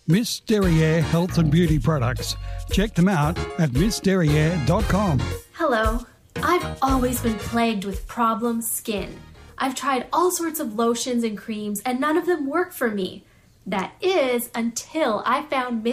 Miss Derriere Health and Beauty Products. Check them out at missderriere.com. Hello. I've always been plagued with problem skin. I've tried all sorts of lotions and creams, and none of them work for me. That is until I found